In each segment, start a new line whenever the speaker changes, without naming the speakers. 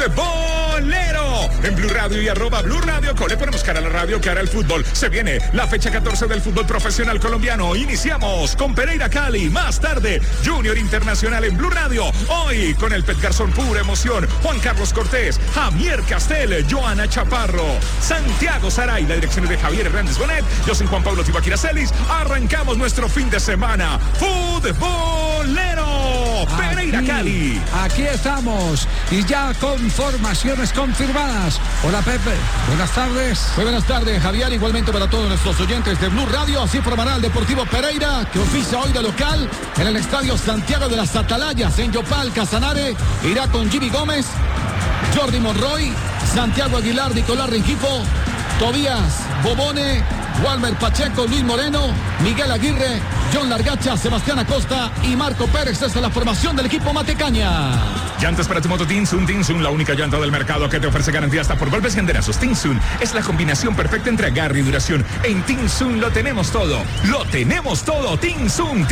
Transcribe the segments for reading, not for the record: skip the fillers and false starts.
Futbolero. En Blue Radio y @Blue Radio Co le ponemos cara a la radio, cara al fútbol. Se viene la fecha 14 del fútbol profesional colombiano. Iniciamos con Pereira Cali. Más tarde, Junior Internacional en Blue Radio. Hoy con el Pet Garzón, pura emoción. Juan Carlos Cortés, Javier Castel, Joana Chaparro, Santiago Saray. La dirección es de Javier Hernández Bonet. Yo soy Juan Pablo Tibaquira Celis. Arrancamos nuestro fin de semana. Futbolero. Pereira Cali.
Aquí estamos y ya con formaciones confirmadas. Hola Pepe, buenas tardes.
Muy buenas tardes, Javier, igualmente para todos nuestros oyentes de Blue Radio. Así formará el Deportivo Pereira, que oficia hoy de local en el Estadio Santiago de las Atalayas en Yopal. Casanare irá con Jimmy Gómez, Jordi Monroy, Santiago Aguilar, Nicolás Rengifo, Tobías Bobone, Walmer Pacheco, Luis Moreno, Miguel Aguirre, John Largacha, Sebastián Acosta y Marco Pérez. Esta es la formación del equipo Matecaña.
Llantas para tu moto Tinsun, la única llanta del mercado que te ofrece garantía hasta por golpes y enderazos. Tinsun es la combinación perfecta entre agarre y duración. En Tinsun lo tenemos todo. Lo tenemos todo. Tinsun.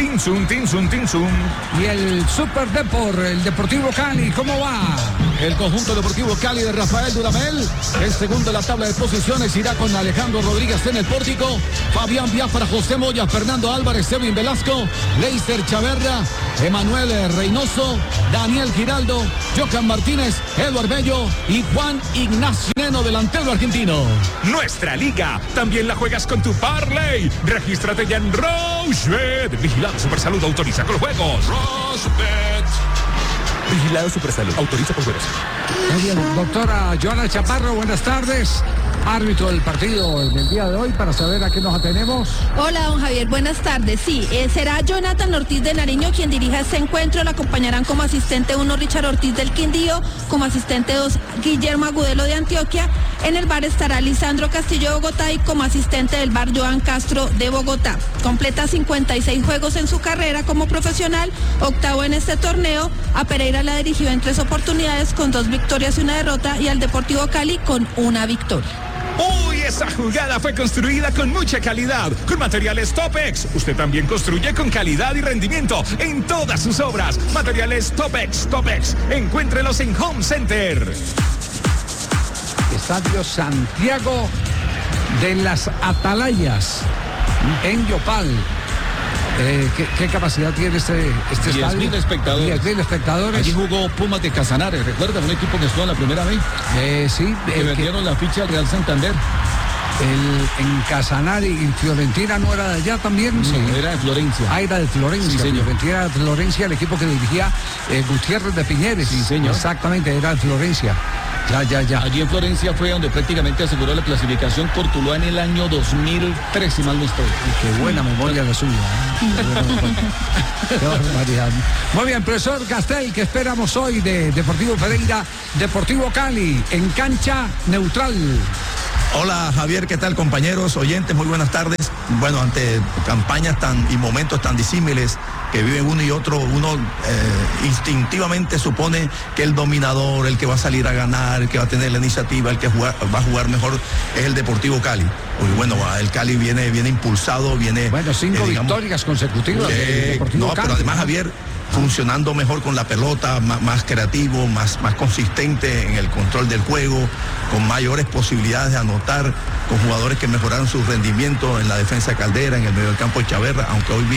Y el Super Depor, el Deportivo Cali, ¿cómo va?
El conjunto Deportivo Cali de Rafael Dudamel, el segundo de la tabla de posiciones, irá con Alejandro Rodríguez en el pórtico, Fabián Biafra, José Moya, Fernando Álvarez, Sevin Velasco, Leister Chaverra, Emanuel Reynoso, Daniel Giraldo, Johan Martínez, Eduard Bello y Juan Ignacio Neno, delantero argentino.
Nuestra liga también la juegas con tu Parley. Regístrate ya en Rochebet. Vigilado Supersalud, autoriza con juegos. Rochebet. Vigilado Supersalud, autoriza con juegos.
Muy bien, doctora Joana Chaparro, buenas tardes. Árbitro del partido en el día de hoy, para saber a qué nos atenemos.
Hola, don Javier, buenas tardes. Sí, será Jonathan Ortiz de Nariño quien dirija este encuentro. Lo acompañarán como asistente 1 Richard Ortiz del Quindío, como asistente 2 Guillermo Agudelo de Antioquia. En el bar estará Lisandro Castillo de Bogotá y como asistente del bar Joan Castro de Bogotá. Completa 56 juegos en su carrera como profesional, octavo en este torneo. A Pereira la dirigió en 3 oportunidades con 2 victorias y 1 derrota, y al Deportivo Cali con 1 victoria.
Uy, esa jugada fue construida con mucha calidad, con materiales Topex. Usted también construye con calidad y rendimiento en todas sus obras. Materiales Topex. Encuéntrelos en Home Center.
Estadio Santiago de las Atalayas en Yopal. ¿Qué capacidad tiene este estadio?
10.000 espectadores.
10.000 espectadores.
Allí jugó Pumas de Casanare, ¿recuerda? Un equipo que estuvo en la primera vez.
Sí.
Que vendieron la ficha al Real Santander.
En Casanare y Fiorentina no era de allá también.
No,
sí.
era de Florencia.
Era de Florencia.
Sí, señor.
Fiorentina era de Florencia, el equipo que dirigía Gutiérrez de Piñeres.
Sí, señor.
Exactamente, era de Florencia. Ya.
Allí en Florencia fue donde prácticamente aseguró la clasificación Cortuluá en el año 2003, si mal no estoy.
Qué buena memoria la suya. Qué barbaridad. Muy bien, profesor Castel, ¿qué esperamos hoy de Deportivo Pereira, Deportivo Cali, en cancha neutral?
Hola Javier, ¿qué tal compañeros, oyentes? Muy buenas tardes. Bueno, ante campañas y momentos tan disímiles que viven uno y otro, uno instintivamente supone que el dominador, el que va a salir a ganar, el que va a tener la iniciativa, el que va a jugar mejor es el Deportivo Cali. Porque bueno, el Cali viene impulsado, viene...
Bueno, 5 victorias consecutivas del Deportivo Cali.
Pero además, Javier, funcionando mejor con la pelota, más creativo, más consistente en el control del juego, con mayores posibilidades de anotar, con jugadores que mejoraron su rendimiento en la defensa de Caldera, en el medio del campo de Chaverra, aunque hoy